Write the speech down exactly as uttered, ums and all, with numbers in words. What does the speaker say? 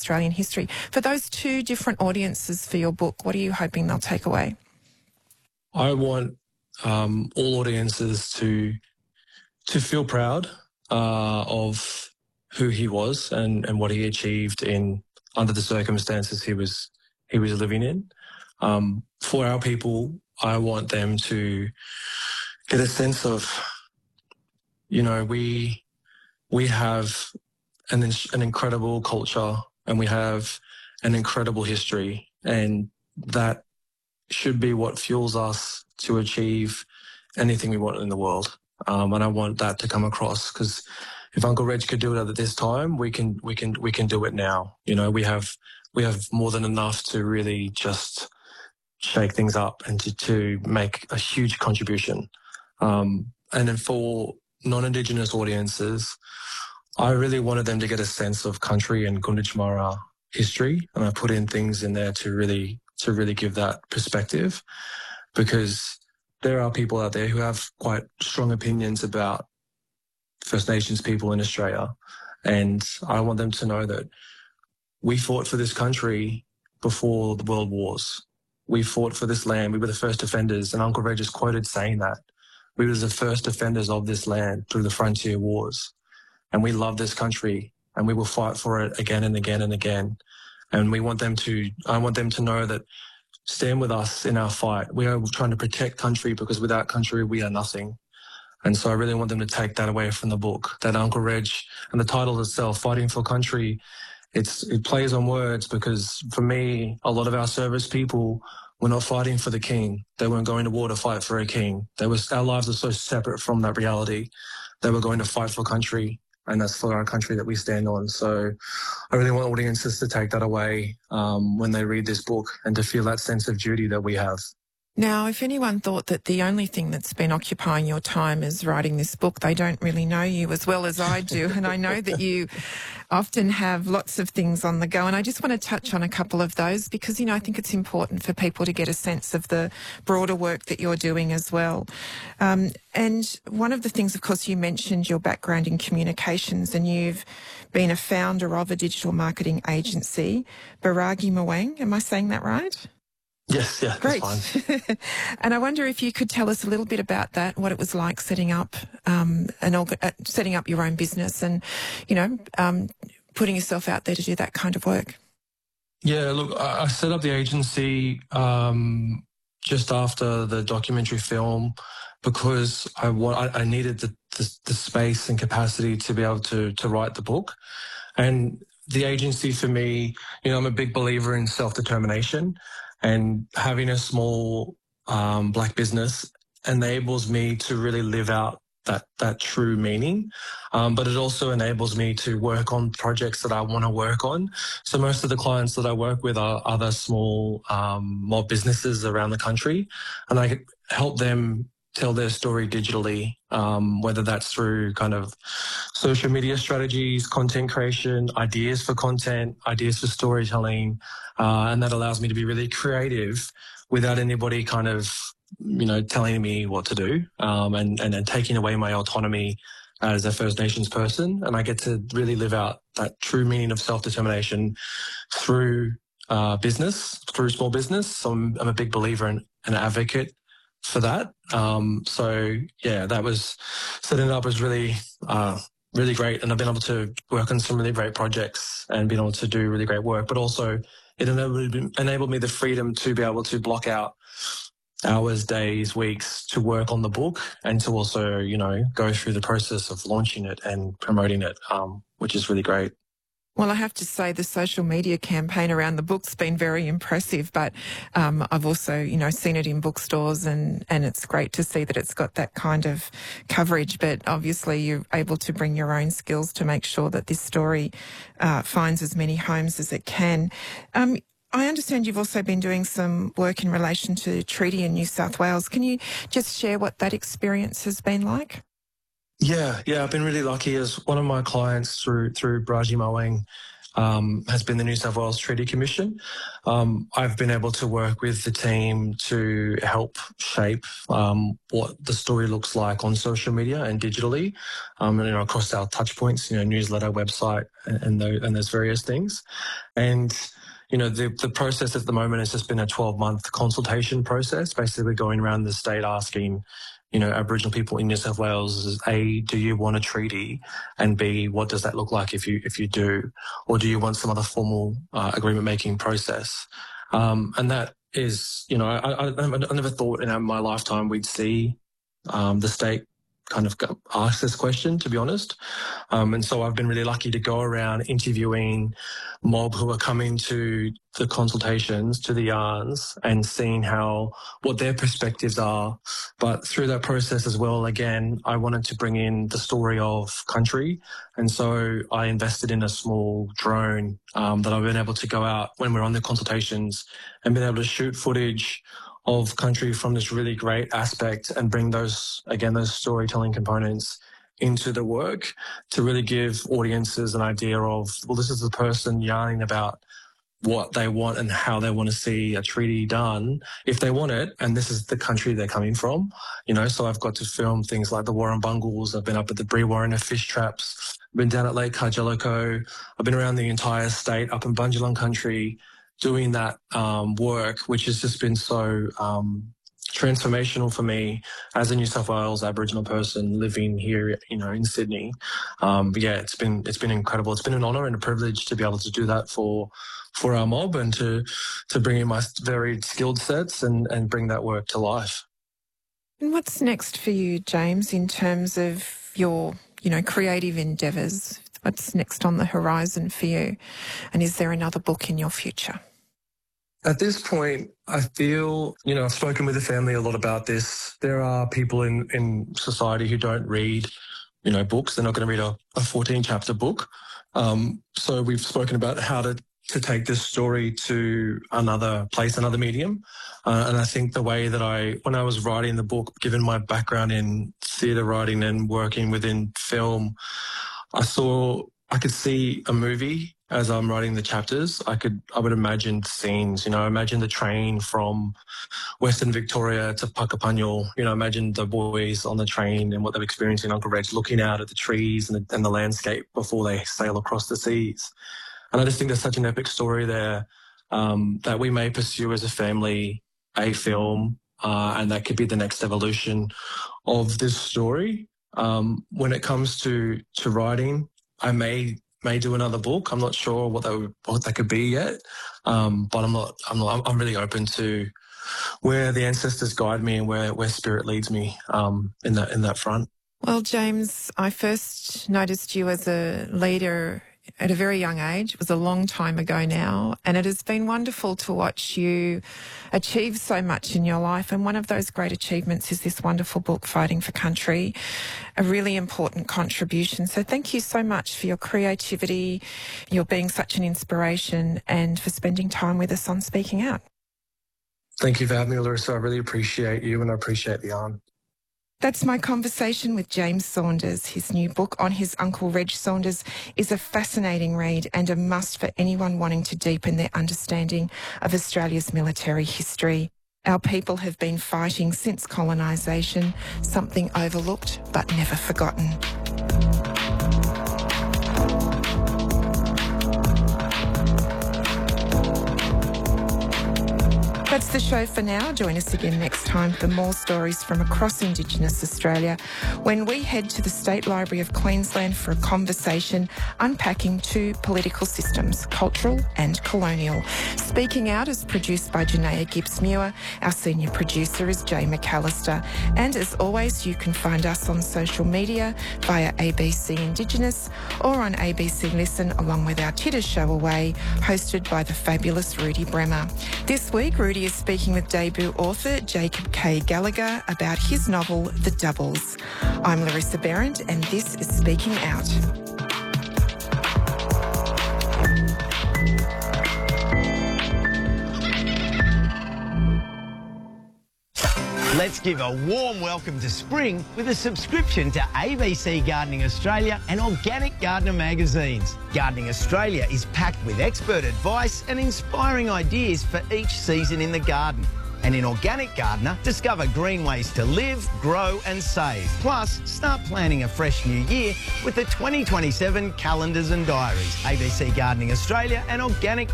Australian history. For those two different audiences for your book, what are you hoping they'll take away? I want um, all audiences to to feel proud uh, of who he was and, and what he achieved in under the circumstances he was he was living in. Um, for our people, I want them to get a sense of, you know, we we have an an incredible culture and we have an incredible history, and that should be what fuels us to achieve anything we want in the world. Um, and I want that to come across, because if Uncle Reg could do it at this time, we can we can we can do it now. You know, we have we have more than enough to really just shake things up and to, to make a huge contribution. Um, and then for non-Indigenous audiences, I really wanted them to get a sense of country and Gunditjmara history, and I put in things in there to really to really give that perspective, because there are people out there who have quite strong opinions about First Nations people in Australia, and I want them to know that we fought for this country before the world wars. We fought for this land. We were the first defenders, and Uncle Reg is quoted saying that. We were the first defenders of this land through the frontier wars, and we love this country, and we will fight for it again and again and again. And we want them to, I want them to know that stand with us in our fight. We are trying to protect country, because without country, we are nothing. And so I really want them to take that away from the book, that Uncle Reg and the title itself, Fighting for Country, it's, it plays on words, because for me, a lot of our service people were not fighting for the king. They weren't going to war to fight for a king. They was, our lives are so separate from that reality. They were going to fight for country, and that's for our country that we stand on. So I really want audiences to take that away um, when they read this book, and to feel that sense of duty that we have. Now, if anyone thought that the only thing that's been occupying your time is writing this book, they don't really know you as well as I do. And I know that you often have lots of things on the go. And I just want to touch on a couple of those, because, you know, I think it's important for people to get a sense of the broader work that you're doing as well. Um, and one of the things, of course, you mentioned your background in communications, and you've been a founder of a digital marketing agency, Baragi Mwang. Am I saying that right? Yes, yeah, great. That's fine. And I wonder if you could tell us a little bit about that, what it was like setting up um, an orga- uh, setting up your own business, and, you know, um, putting yourself out there to do that kind of work. Yeah, look, I, I set up the agency um, just after the documentary film, because I want, I, I needed the, the the space and capacity to be able to to write the book. And the agency, for me, you know, I'm a big believer in self-determination. And having a small um, black business enables me to really live out that that true meaning. Um, but it also enables me to work on projects that I want to work on. So most of the clients that I work with are other small um, mob businesses around the country, and I help them tell their story digitally, um, whether that's through kind of social media strategies, content creation, ideas for content, ideas for storytelling. Uh, and that allows me to be really creative without anybody kind of, you know, telling me what to do, um, and, and, and taking away my autonomy as a First Nations person. And I get to really live out that true meaning of self-determination through uh, business, through small business. So I'm, I'm a big believer and an advocate for that. Um, so yeah, that was, setting it up was really, uh, really great. And I've been able to work on some really great projects and been able to do really great work, but also it enabled, enabled me the freedom to be able to block out hours, days, weeks to work on the book, and to also, you know, go through the process of launching it and promoting it, um, which is really great. Well, I have to say the social media campaign around the book's been very impressive, but um, I've also, you know, seen it in bookstores, and, and it's great to see that it's got that kind of coverage. But obviously you're able to bring your own skills to make sure that this story uh, finds as many homes as it can. Um, I understand you've also been doing some work in relation to treaty in New South Wales. Can you just share what that experience has been like? Yeah, yeah, I've been really lucky as one of my clients through through Baragi Mwang. um, has been the New South Wales Treaty Commission. Um, I've been able to work with the team to help shape um, what the story looks like on social media and digitally, um, and you know, across our touch points, you know, newsletter, website, and, and, those, and those various things. And you know, the, the process at the moment has just been a twelve-month consultation process, basically going around the state asking, you know, Aboriginal people in New South Wales, A, do you want a treaty? And B, what does that look like if you if you do? Or do you want some other formal uh, agreement-making process? Um, and that is, you know, I, I, I never thought in my lifetime we'd see um, the state kind of ask this question, to be honest. Um, and so I've been really lucky to go around interviewing mob who are coming to the consultations, to the yarns, and seeing how, what their perspectives are. But through that process as well, again, I wanted to bring in the story of country. And so I invested in a small drone um, that I've been able to go out when we're on the consultations and been able to shoot footage of country from this really great aspect and bring those, again, those storytelling components into the work to really give audiences an idea of, well, this is the person yarning about what they want and how they want to see a treaty done if they want it, and this is the country they're coming from. You know, so I've got to film things like the Warrumbungles. I've been up at the Brewarrina fish traps, I've been down at Lake Cargellico, I've been around the entire state, up in Bundjalung country, doing that um, work, which has just been so um, transformational for me as a New South Wales Aboriginal person living here, you know, in Sydney. Um, but yeah, it's been it's been incredible. It's been an honour and a privilege to be able to do that for for our mob and to to bring in my very skilled sets and and bring that work to life. And what's next for you, James, in terms of your, you know, creative endeavours? What's next on the horizon for you? And is there another book in your future? At this point, I feel, you know, I've spoken with the family a lot about this. There are people in, in society who don't read, you know, books. They're not going to read a, a fourteen chapter book. Um, so we've spoken about how to, to take this story to another place, another medium. Uh, and I think the way that I, when I was writing the book, given my background in theatre writing and working within film, I saw, I could see a movie as I'm writing the chapters. I could, I would imagine scenes, you know, imagine the train from Western Victoria to Puckapunyal, you know, imagine the boys on the train and what they've experienced in Uncle Reg, looking out at the trees and the, and the landscape before they sail across the seas. And I just think there's such an epic story there um, that we may pursue as a family, a film, uh, and that could be the next evolution of this story. Um, when it comes to, to writing, I may may do another book. I'm not sure what that would, what that could be yet, um, but I'm not. I'm not. I'm really open to where the ancestors guide me and where, where spirit leads me um, in that in that front. Well, James, I first noticed you as a leader at a very young age. It was a long time ago now, and it has been wonderful to watch you achieve so much in your life. And one of those great achievements is this wonderful book, Fighting for Country, a really important contribution. So thank you so much for your creativity, your being such an inspiration, and for spending time with us on Speaking Out. Thank you for having me, Larissa. I really appreciate you and I appreciate the yarn. That's my conversation with James Saunders. His new book on his Uncle Reg Saunders is a fascinating read and a must for anyone wanting to deepen their understanding of Australia's military history. Our people have been fighting since colonisation, something overlooked but never forgotten. That's the show for now. Join us again next time for more stories from across Indigenous Australia when we head to the State Library of Queensland for a conversation unpacking two political systems, cultural and colonial. Speaking Out is produced by Janaea Gibbs-Muir. Our senior producer is Jay McAllister. And as always, you can find us on social media via A B C Indigenous or on A B C Listen, along with our Titter Show Away, hosted by the fabulous Rudy Bremer. This week, Rudy is speaking with debut author Jacob K. Gallagher about his novel, The Doubles. I'm Larissa Behrendt, and this is Speaking Out. Let's Let's give a warm welcome to spring with a subscription to A B C Gardening Australia and Organic Gardener magazines. Gardening Australia is packed with expert advice and inspiring ideas for each season in the garden. And in Organic Gardener, discover green ways to live, grow and save. Plus, start planning a fresh new year with the twenty twenty-seven calendars and diaries. A B C Gardening Australia and Organic